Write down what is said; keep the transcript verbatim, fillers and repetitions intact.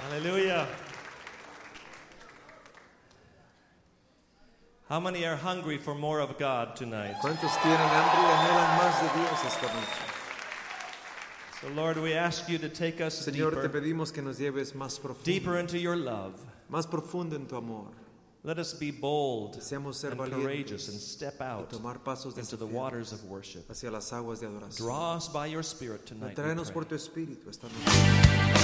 Hallelujah. How many are hungry for more of God tonight? ¿Cuántos tienen hambre y anhelan más de Dios esta noche? So Lord, we ask you to take us Señor, te deeper, pedimos que nos lleves más deeper profundo, into your love. más profundo en tu amor. Let us be bold Deseamos ser and courageous valientes and step y out tomar pasos into the waters desafiantes of worship. hacia las aguas de adoración. Draw us by your Spirit tonight. we Tráenos pray. por tu espíritu esta noche.